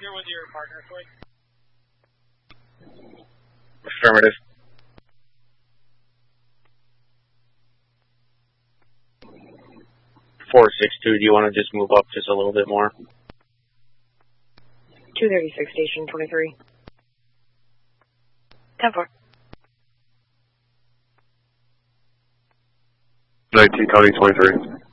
here with your partner, Floyd? Affirmative. $462, do you want to just move up just a little bit more? 236, station 23. 10-4. 19 County 23.